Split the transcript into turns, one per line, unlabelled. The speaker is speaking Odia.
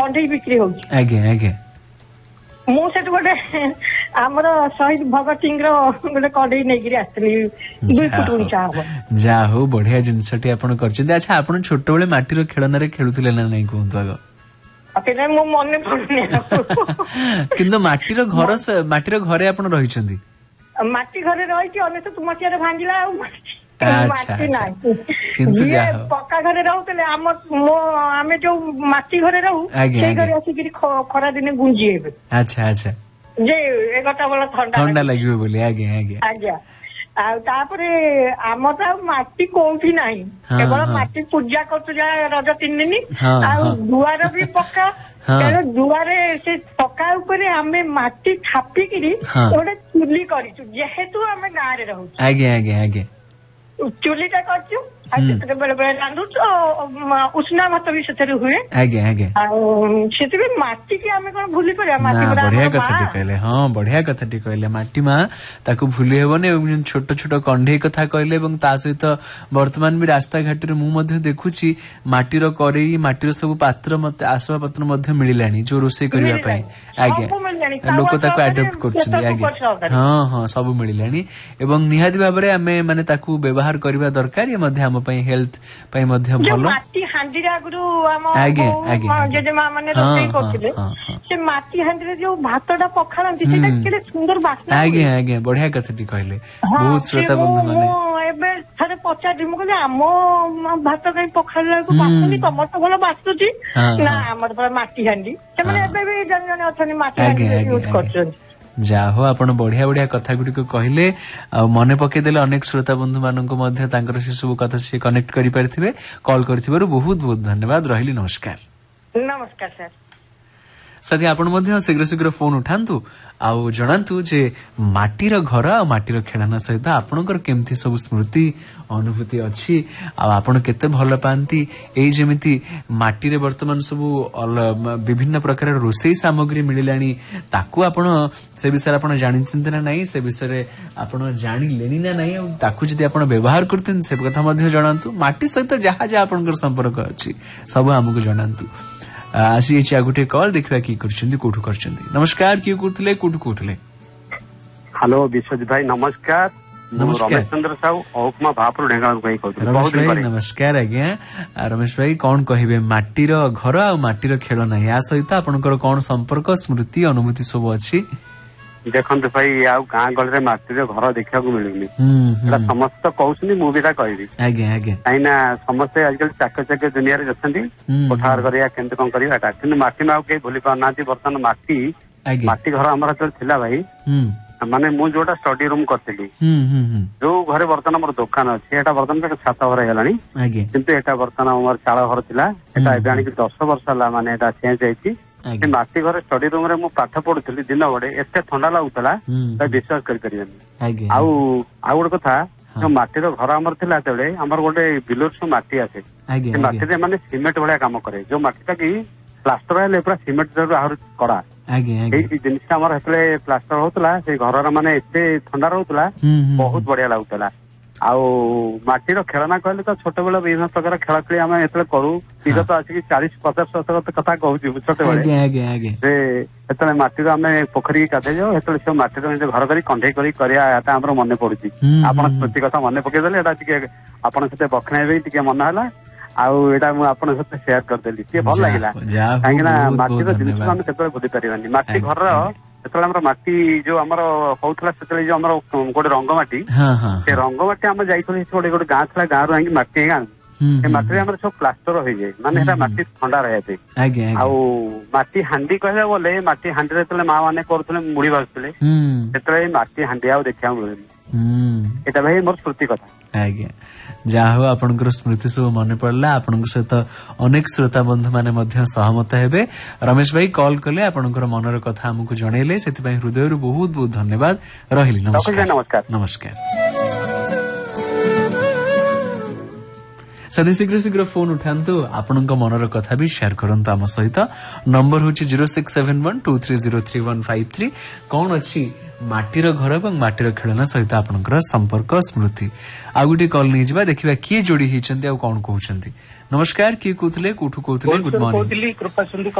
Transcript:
କଣ୍ଢେଇ ବିକ୍ରି ହଉଛି।
ଆଜ୍ଞା ଆଜ୍ଞା
ମୁଁ ସେଠୁ ଗୋଟେ ଆମର ଶହୀଦ ଭଗତ ସିଂର ଗୋଟେ କଣ୍ଢେଇ ନେଇକିରି ଆସିଥିଲି 2 ଫୁଟ ଉଞ୍ଚା ହବ।
ଯାହା ହଉ ବଢିଆ ଜିନିଷଟି ଆପଣ କରିଛନ୍ତି। ଆଚ୍ଛା ଆପଣ ଛୋଟବେଳେ ମାଟିର ଖେଳନାରେ ଖେଳୁଥିଲେ ନା ନାଇଁ କୁହନ୍ତୁ ଆଗ?
ମୁଁ ମନେ ପଡୁନି
କିନ୍ତୁ ମାଟିର ଘରେ ଆପଣ ରହିଛନ୍ତି?
ମାଟି ଘରେ ରହିଛି 19 ମସିହାରେ ଭାଙ୍ଗିଲା ଆଉ ମାଟି ନାହିଁ। ଯିଏ ପକ୍କା ଘରେ ରହୁଥିଲେ ଆମେ ଯୋଉ ମାଟି ଘରେ ରହୁ ସେଇ ଘରେ ଆସିକିରି ଖରା ଦିନେ ଗୁଞ୍ଜି ହେବେ।
ଆଚ୍ଛା ଆଚ୍ଛା
ଯେ 11ଟା ବେଳ
ଥଣ୍ଡା ଲାଗିବ ବୋଲି। ଆଜ୍ଞା ଆଜ୍ଞା
ଆଜ୍ଞା। ଆଉ ତାପରେ ଆମର ତ ଆଉ ମାଟି କୋଉଠି ନାହିଁ, କେବଳ ମାଟି ପୂଜା କରୁଛୁ ଯାହା ରଜ 3 ଦିନ। ଆଉ ଦୁଆର ବି ପକ୍କା, ତେଣୁ ଦୁଆରେ ସେ ପକ୍କା ଉପରେ ଆମେ ମାଟି ଥାପିକିରି ଗୋଟେ ଚୁଲି କରିଛୁ, ଯେହେତୁ ଆମେ ଗାଁରେ ରହୁଛୁ।
ଆଜ୍ଞା ଆଜ୍ଞା ଆଜ୍ଞା
ଚୁଲିଟା କରିଛୁ, ଆଉ ସେଥିରେ ବେଳେ ବେଳେ ରାନ୍ଧୁଛୁ, ଉଷୁନା ଭାତ ବି ସେଥିରେ ହୁଏ।
ଆଜ୍ଞା ଆଜ୍ଞା
ଆଉ ସେଥିପାଇଁ ମାଟିକି ଆମେ କଣ ଭୁଲି ପାରିବା?
ବଢିଆ କଥାଟି କହିଲେ। ହଁ ବଢିଆ କଥାଟି କହିଲେ, ମାଟି ମା ତାକୁ ଭୁଲି ହେବନି। ଏବଂ ଛୋଟ ଛୋଟ କଣ୍ଢେଇ କଥା କହିଲେ, ଏବଂ ତା ସହିତ ବର୍ତ୍ତମାନ ବି ରାସ୍ତାଘାଟରେ ମୁଁ ମଧ୍ୟ ଦେଖୁଛି ମାଟିର କରେଇ, ମାଟିର ସବୁ ପାତ୍ର, ମତେ ଆସବା ପତ୍ର ମଧ୍ୟ ମିଳିଲାଣି ଯୋଉ ରୋଷେଇ କରିବା ପାଇଁ। ଆଜ୍ଞା ଲୋକ ତାକୁ ଆଡପ୍ଟ କରୁଛନ୍ତି। ଆଜ୍ଞା ହଁ ହଁ ସବୁ ମିଳିଲାଣି, ଏବଂ ନିହାତି ଭାବରେ ଆମେ ମାନେ ତାକୁ ବ୍ୟବହାର କରିବା ଦରକାର। ଇଏ ମଧ୍ୟ ଆମ ପାଇଁ ହେଲ୍ଥ ପାଇଁ ମଧ୍ୟ ଭଲ।
ମାଟି ହାଣ୍ଡିରେ ଆଗରୁ ଆମ ଜେଜେମା ମାନେ ରୋଷେଇ କରୁଥିଲେ, ସେ ମାଟି ହାଣ୍ଡିରେ ଯୋଉ ଭାତଟା ପଖାଳନ୍ତି ସେଇଟା କେତେ ସୁନ୍ଦର ବାସ୍ନା।
ଆଜ୍ଞା ଆଜ୍ଞା ବଢିଆ କଥାଟି କହିଲେ। ବହୁତ ଶ୍ରୋତା ବନ୍ଧୁ ମାନେ
ଏବେ ଥରେ ପଚାରିଲି, ମୁଁ କହିଲି ଆମ ଭାତ କାହିଁ ପଖାଳିଲା ବେଳକୁ ବାସୁନି, ତମର ତ ଭଲ ବାସୁଛି। ନା ଆମର ମାଟି ହାଣ୍ଡି। ସେମାନେ ଏବେ ବି ଜଣେ ଜଣେ ଅଛନ୍ତି ମାଟି ହାଣ୍ଡି ୟୁଜ କରୁଛନ୍ତି।
ଯାହା ହଉ ଆପଣ ବଢିଆ ବଢିଆ କଥା ଗୁଡିକ କହିଲେ, ଆଉ ମନେ ପକେଇଦେଲେ ଅନେକ ଶ୍ରୋତା ବନ୍ଧୁ ମାନଙ୍କୁ ମଧ୍ୟ ତାଙ୍କର ସେ ସବୁ କଥା ସେ କନେକ୍ଟ କରିପାରିଥିବେ। କଲ୍ କରିଥିବାରୁ ବହୁତ ବହୁତ ଧନ୍ୟବାଦ। ରହିଲି, ନମସ୍କାର।
ନମସ୍କାର ସାର୍।
ସାଥୀ ଆପଣ ମଧ୍ୟ ଶୀଘ୍ର ଶୀଘ୍ର ଫୋନ ଉଠାନ୍ତୁ, ଆଉ ଜଣାନ୍ତୁ ଯେ ମାଟିର ଘର ଆଉ ମାଟିର ଖେଳନା ସହିତ ଆପଣଙ୍କର କେମିତି ସବୁ ସ୍ମୃତି ଅନୁଭୂତି ଅଛି, ଆଉ ଆପଣ କେତେ ଭଲ ପାଆନ୍ତି। ଏଇ ଯେମିତି ମାଟିରେ ବର୍ତ୍ତମାନ ସବୁ ବିଭିନ୍ନ ପ୍ରକାର ରୋଷେଇ ସାମଗ୍ରୀ ମିଳିଲାଣି, ତାକୁ ଆପଣ ସେ ବିଷୟରେ ଆପଣ ଜାଣିଛନ୍ତି ନା ନାଇଁ, ସେ ବିଷୟରେ ଆପଣ ଜାଣିଲେନି ନା ନାଇଁ, ଆଉ ତାକୁ ଯଦି ଆପଣ ବ୍ୟବହାର କରୁଛନ୍ତି ସେ କଥା ମଧ୍ୟ ଜଣାନ୍ତୁ। ମାଟି ସହିତ ଯାହା ଯାହା ଆପଣଙ୍କର ସମ୍ପର୍କ ଅଛି ସବୁ ଆମକୁ ଜଣାନ୍ତୁ। ଆସିଯାଇଛି ଆଉ ଗୋଟେ କଲ୍, ଦେଖିବା କିଏ କରୁଛନ୍ତି, କୋଉଠୁ କରୁଛନ୍ତି। ନମସ୍କାର, କିଏ କହୁଥିଲେ, କୋଉଠୁ କହୁଥିଲେ?
ହ୍ୟାଲୋ ବିଶ୍ୱଜିତ ଭାଇ ନମସ୍କାର। ରମେଶ ଚନ୍ଦ୍ର ସାହୁ ଅହୁକୁମା ଭାପୁର ଢେଙ୍କାନାଳ ଭାଇ କହୁଥିଲି।
ରମେଶ ଭାଇ ନମସ୍କାର। ଆଜ୍ଞା ରମେଶ ଭାଇ କଣ କହିବେ, ମାଟିର ଘର ଆଉ ମାଟିର ଖେଳନା ୟା ସହିତ ଆପଣଙ୍କର କଣ ସମ୍ପର୍କ, ସ୍ମୃତି, ଅନୁଭୂତି ସବୁ ଅଛି?
ଦେଖନ୍ତୁ ଭାଇ, ଆଉ ଗାଁ ଗହଳିରେ ମାଟିର ଘର ଦେଖିବାକୁ ମିଳୁନି। ଏଟା ସମସ୍ତେ କହୁଛନ୍ତି, ମୁଁ ବି ତା କହିବି।
ଆଜ୍ଞା ଆଜ୍ଞା
କାହିଁକି ନା ସମସ୍ତେ ଆଜିକାଲି ଚାକଚକ୍ୟ ଦୁନିଆରେ ଅଛନ୍ତି, କୋଠାଘର କରିବା କେମିତି କଣ କରିବା ଏଟା, କିନ୍ତୁ ମାଟି ମାକୁ କେହି ଭୁଲି ପାରୁନାହାନ୍ତି। ବର୍ତ୍ତମାନ ମାଟି ଘର ଆମର ଯେତେବେଳେ ଥିଲା ଭାଇ, ମାନେ ମୁଁ ଯୋଉଟା ଷ୍ଟଡି ରୁମ କରିଥିଲି, ଯୋଉ ଘରେ ବର୍ତ୍ତମାନ ଆମର ଦୋକାନ ଅଛି, ଏଟା ବର୍ତ୍ତମାନ ଛାତ ଘର ହେଇଗଲାଣି, କିନ୍ତୁ ଏଟା ବର୍ତ୍ତମାନ ଆମର ଚାଳ ଘର ଥିଲା। ଏଟା ଏବେ ଆଣିକି 10 ବର୍ଷ ହେଲା, ମାନେ ଏଟା ଚେଞ୍ଜ ହେଇଛି। ସେ ମାଟି ଘରେ ଷ୍ଟଡି ରୁମ ରେ ମୁଁ ପାଠ ପଢୁଥିଲି, ଦିନ ବଡେ ଏତେ ଥଣ୍ଡା ଲାଗୁଥିଲା ବିଶ୍ୱାସ କରିପାରିବେନି। ଆଉ ଗୋଟେ କଥା, ଯୋଉ ମାଟିର ଘର ଆମର ଥିଲା ସେତେବେଳେ, ଆମର ଗୋଟେ ବିଲରୁ ସବୁ ମାଟି ଆସେ, ସେ ମାଟିରେ ମାନେ ସିମେଣ୍ଟ ଭଳିଆ କାମ କରେ, ଯୋଉ ମାଟିଟା କି ପ୍ଲାଷ୍ଟର ହେଲେ ପୁରା ସିମେଣ୍ଟ ଆହୁରି କଡା। ସେଇ ଜିନିଷଟା ଆମର ସେତେବେଳେ ପ୍ଲାଷ୍ଟର ହଉଥିଲା, ସେଇ ଘରର ମାନେ ଏତେ ଥଣ୍ଡା ରହୁଥିଲା, ବହୁତ ବଢିଆ ଲାଗୁଥିଲା। ଆଉ ମାଟିର ଖେଳନା କହିଲେ ତ ଛୋଟବେଳେ ବିଭିନ୍ନ ପ୍ରକାର ଖେଳ ଖେଳି ଆମେ ଯେତେବେଳେ କରୁ, ବିଗତ ଆସିକି 40-50 ବର୍ଷ କଥା କହୁଛି। ଛୋଟବେଳେ ସେତେବେଳେ ମାଟିର ଆମେ ପୋଖରୀ ଗାଧେଇ ଯାଉ, ସେତେବେଳେ ସେ ମାଟିର ଘର କରି କଣ୍ଢେଇ କରି କରିବା ଆମର ମନେ ପଡୁଛି। ଆପଣ ସ୍ମୃତି କଥା ମନେ ପକେଇଦେଲେ, ଏଟା ଟିକେ ଆପଣଙ୍କ ସହିତ ବଖଣାଇବା ଟିକେ ମନ ହେଲା, ଆଉ ଏଇଟା ମୁଁ ଆପଣଙ୍କ ସହିତ ସେୟାର କରିଦେଲି, ଟିକେ ଭଲ ଲାଗିଲା। କାହିଁକି ନା ମାଟିର ଜିନିଷକୁ ଆମେ କେତେବେଳେ ଭୁଲି ପାରିବାନି। ମାଟି ଘରର ଯେତେବେଳେ ଆମର ମାଟି ଯୋଉ ଆମର ହଉଥିଲା, ସେତେବେଳେ ଯୋଉ ଆମର ଗୋଟେ ରଙ୍ଗମାଟି, ସେ ରଙ୍ଗମାଟି ଆମେ ଯାଇଥିଲୁ, ଗୋଟେ ଗାଁ ଥିଲା, ଗାଁରୁ ଆଣିକି ମାଟି ଆଣୁ, ସେ ମାଟିରେ ଆମର ସବୁ ପ୍ଲାଷ୍ଟର ହେଇଯାଏ, ମାନେ ସେଟା ମାଟି ଥଣ୍ଡା ରହିବା ପାଇଁ। ଆଉ ମାଟି ହାଣ୍ଡି କହିବାକୁ ଗଲେ, ମାଟି ହାଣ୍ଡିରେ ଯେତେବେଳେ ମା ମାନେ କରୁଥିଲେ, ମୁଢି ଭାଜୁଥିଲେ, ସେତେବେଳେ ମାଟି ହାଣ୍ଡି ଆଉ ଦେଖିବାକୁ ମିଳୁନି। ଏଟା ଭାଇ ମୋର ସ୍ମୃତି କଥା।
ଆଜ୍ଞା ଯାହା ହଉ ଆପଣଙ୍କର ସ୍ମୃତି ସବୁ ମନେ ପଡିଲା, ଆପଣଙ୍କ ସହିତ ଅନେକ ଶ୍ରୋତା ବନ୍ଧୁ ମାନେ ମଧ୍ୟ ସହମତ ହେବେ। ରମେଶ ଭାଇ କଲ୍ କଲେ, ଆପଣଙ୍କର ମନର କଥା ଆମକୁ ଜଣେଇଲେ, ସେଥିପାଇଁ ହୃଦୟରୁ ବହୁତ ବହୁତ ଧନ୍ୟବାଦ। ରହିଲି, ନମସ୍କାର। ନମସ୍କାର। ସାଥୀ ଶୀଘ୍ର ଶୀଘ୍ର ଫୋନ ଉଠାନ୍ତୁ, ଆପଣଙ୍କ ମନର କଥା ବି ସେୟାର କରନ୍ତୁ ଆମ ସହିତ। ନମ୍ବର ହଉଛି 067123033153। କଣ ଅଛି ମାଟିର ଘର ଏବଂ ମାଟିର ଖେଳନା ସହିତ ଆପଣଙ୍କର ସମ୍ପର୍କ, ସ୍ମୃତି। ଆଉ ଗୋଟେ କଲ୍ ନେଇଯିବା, ଦେଖିବା କିଏ ଯୋଡି ହେଇଛନ୍ତି ଆଉ କଣ କହୁଛନ୍ତି। ନମସ୍କାର, କିଏ କହୁଥିଲେ, କୋଉଠୁ କହୁଥିଲେ? Good morning.